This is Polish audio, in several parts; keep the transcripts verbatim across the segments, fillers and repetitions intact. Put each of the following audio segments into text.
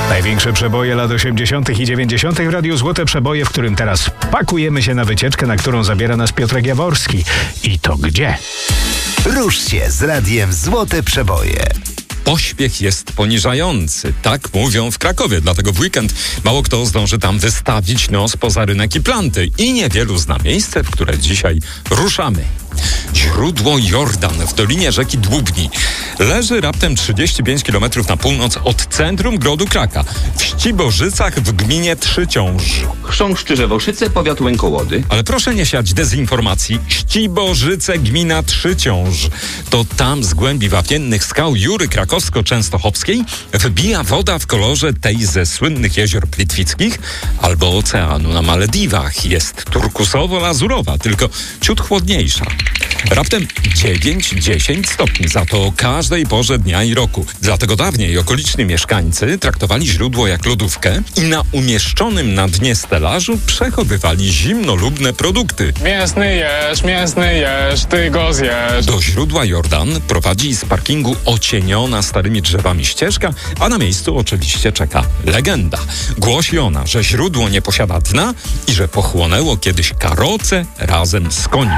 Największe przeboje lat osiemdziesiątych i dziewięćdziesiątych w Radiu Złote Przeboje, w którym teraz pakujemy się na wycieczkę, na którą zabiera nas Piotrek Jaworski. I to gdzie? Rusz się z Radiem Złote Przeboje. Pośpiech jest poniżający. Tak mówią w Krakowie, dlatego w weekend mało kto zdąży tam wystawić nos poza rynek i planty. I niewielu zna miejsce, w które dzisiaj ruszamy. Źródło Jordan w dolinie rzeki Dłubni. Leży raptem trzydzieści pięć kilometrów na północ od centrum grodu Kraka, w Ściborzycach w gminie Trzyciąż. Chrząszcz Czyżewoszyce, powiat Łękołody. Ale proszę nie siać dezinformacji. Ściborzyce, gmina Trzyciąż. To tam z głębi wapiennych skał Jury Krakowsko-Częstochowskiej wbija woda w kolorze tej ze słynnych jezior plitwickich albo oceanu na Malediwach. Jest turkusowo-lazurowa, tylko ciut chłodniejsza. Raptem dziewięć dziesięć stopni, za to o każdej porze dnia i roku. Dlatego dawniej okoliczni mieszkańcy traktowali źródło jak lodówkę i na umieszczonym na dnie stelażu przechowywali zimnolubne produkty. Mięsny jesz, mięsny jesz, ty go zjesz. Do źródła Jordan prowadzi z parkingu ocieniona starymi drzewami ścieżka, a na miejscu oczywiście czeka legenda. Głosi ona, że źródło nie posiada dna i że pochłonęło kiedyś karoce razem z końmi.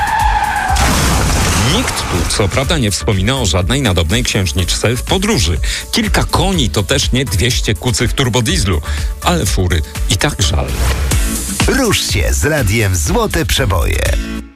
Nikt tu, co prawda, nie wspomina o żadnej nadobnej księżniczce w podróży. Kilka koni to też nie dwieście kucych turbodieslu, ale fury i tak żal. Rusz się z Radiem Złote Przeboje.